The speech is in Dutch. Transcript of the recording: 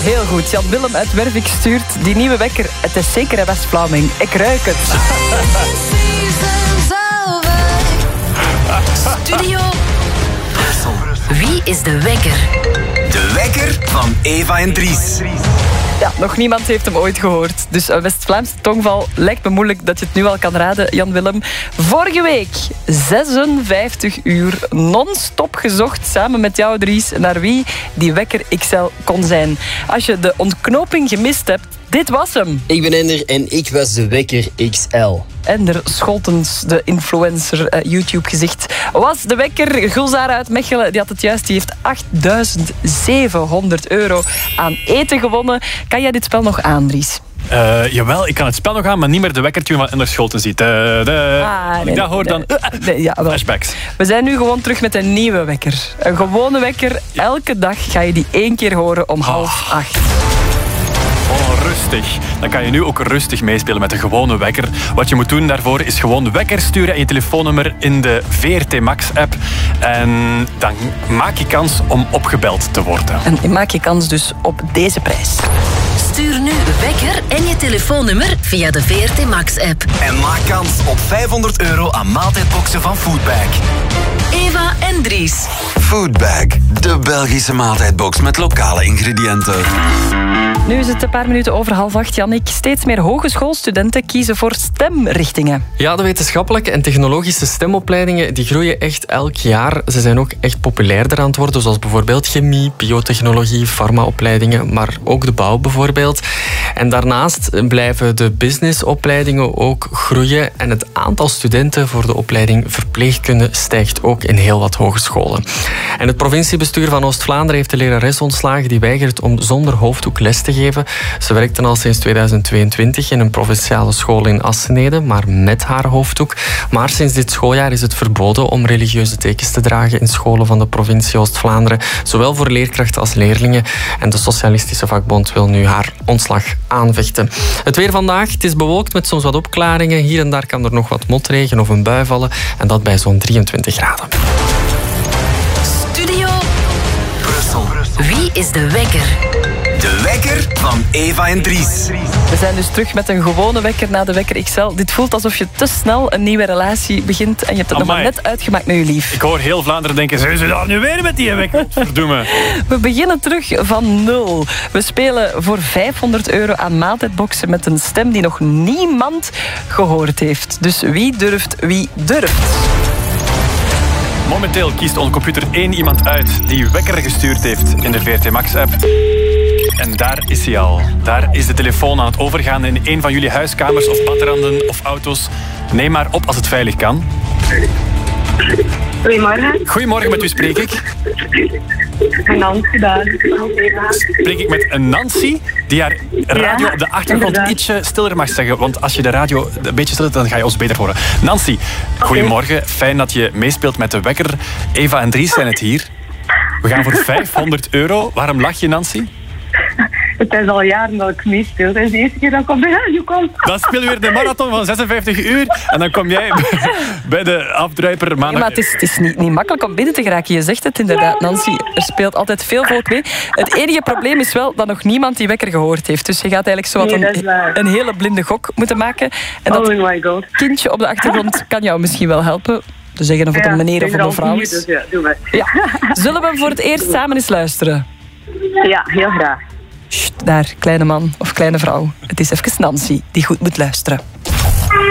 heel goed. Jan Willem uit Wervik stuurt die nieuwe wekker. Het is zeker een West-Vlaming. Ik ruik het. Studio Brussel. Wie is de wekker? De wekker van Eva en Dries. Ja, nog niemand heeft hem ooit gehoord. Dus een West-Vlaamse tongval lijkt me moeilijk dat je het nu al kan raden, Jan Willem. Vorige week 56 uur non-stop gezocht, samen met jou, Dries, naar wie die wekker XL kon zijn. Als je de ontknoping gemist hebt, dit was hem. Ik ben Ender en ik was de wekker XL. Ender Scholtens, de influencer, YouTube-gezicht, was de wekker. Gulzara uit Mechelen, die had het juist. Die heeft €8.700 aan eten gewonnen. Kan jij dit spel nog aan, Dries? Jawel, ik kan het spel nog aan, maar niet meer de wekkertune van Ender Scholten ziet. Ik dat hoor dan flashbacks. We zijn nu gewoon terug met een nieuwe wekker. Een gewone wekker. Elke dag ga je die 1 keer horen om 7:30. Rustig. Dan kan je nu ook rustig meespelen met de gewone wekker. Wat je moet doen daarvoor is gewoon de wekker sturen en je telefoonnummer in de VRT Max-app. En dan maak je kans om opgebeld te worden. En maak je kans dus op deze prijs. Stuur nu wekker en je telefoonnummer via de VRT Max-app. En maak kans op €500 aan maaltijdboxen van Foodbag. Eva en Dries. Foodbag, de Belgische maaltijdbox met lokale ingrediënten. Nu is het een paar minuten over 7:30, Jannik. Steeds meer hogeschoolstudenten kiezen voor stemrichtingen. Ja, de wetenschappelijke en technologische stemopleidingen die groeien echt elk jaar. Ze zijn ook echt populairder aan het worden, zoals bijvoorbeeld chemie, biotechnologie, farmaopleidingen, maar ook de bouw bijvoorbeeld. En daarnaast blijven de businessopleidingen ook groeien en het aantal studenten voor de opleiding verpleegkunde stijgt ook in heel wat hogescholen. En het provinciebestuur van Oost-Vlaanderen heeft de lerares ontslagen die weigert om zonder hoofddoek les te geven. Ze werkte al sinds 2022 in een provinciale school in Assenede, maar met haar hoofddoek. Maar sinds dit schooljaar is het verboden om religieuze tekens te dragen in scholen van de provincie Oost-Vlaanderen, zowel voor leerkrachten als leerlingen. En de Socialistische Vakbond wil nu haar ontslag aanvechten. Het weer vandaag, het is bewolkt met soms wat opklaringen. Hier en daar kan er nog wat motregen of een bui vallen. En dat bij zo'n 23 graden. Studio Brussel. Wie is de wekker? De wekker van Eva en Dries. We zijn dus terug met een gewone wekker na de wekker XL. Dit voelt alsof je te snel een nieuwe relatie begint en je hebt het nog maar net uitgemaakt met je lief. Ik hoor heel Vlaanderen denken, zijn ze daar nu weer met die wekker? Verdomme. We beginnen terug van 0. We spelen voor €500 aan maaltijdboxen met een stem die nog niemand gehoord heeft. Dus wie durft, wie durft? Momenteel kiest onze computer 1 iemand uit die wekker gestuurd heeft in de VRT Max-app. En daar is hij al. Daar is de telefoon aan het overgaan in een van jullie huiskamers of badranden of auto's. Neem maar op als het veilig kan. Goedemorgen. Goedemorgen, met wie spreek ik? Nancy daar. Spreek ik met een Nancy die haar radio op de achtergrond ietsje stiller mag zeggen. Want als je de radio een beetje stiller, dan ga je ons beter horen. Nancy, goedemorgen. Fijn dat je meespeelt met de wekker. Eva en Dries zijn het hier. We gaan voor €500. Waarom lach je, Nancy? Het is al jaren dat ik meespeel. Het is de eerste keer dat ik op de radio kom. Dan speel je weer de marathon van 56 uur. En dan kom jij bij de afdruiper maandag. Ja, maar het is niet makkelijk om binnen te geraken. Je zegt het inderdaad, Nancy. Er speelt altijd veel volk mee. Het enige probleem is wel dat nog niemand die wekker gehoord heeft. Dus je gaat eigenlijk zo wat een hele blinde gok moeten maken. En dat kindje op de achtergrond kan jou misschien wel helpen. Te zeggen of het een meneer of een mevrouw is. Dus ja, doe maar. Ja. Zullen we hem voor het eerst samen eens luisteren? Ja, heel graag. Sst, daar, kleine man of kleine vrouw. Het is even Nancy die goed moet luisteren.